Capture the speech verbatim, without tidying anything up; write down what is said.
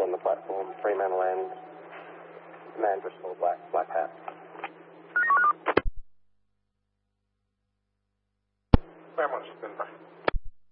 on the platform. Fremantle and man dressed all black, black hat. Fairmont, stand by.